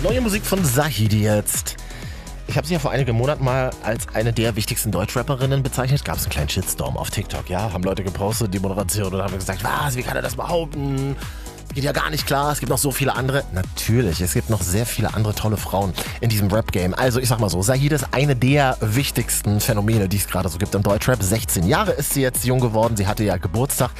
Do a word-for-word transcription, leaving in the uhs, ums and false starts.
Neue Musik von Zahidi jetzt. Ich habe sie ja vor einigen Monaten mal als eine der wichtigsten Deutschrapperinnen bezeichnet. Gab es einen kleinen Shitstorm auf TikTok, ja? Haben Leute gepostet, die Moderation, und haben gesagt, was, wie kann er das behaupten? Geht ja gar nicht klar, es gibt noch so viele andere. Natürlich, es gibt noch sehr viele andere tolle Frauen in diesem Rap-Game. Also ich sag mal so, Zahidi ist eine der wichtigsten Phänomene, die es gerade so gibt im Deutschrap. sechzehn Jahre ist sie jetzt jung geworden, sie hatte ja Geburtstag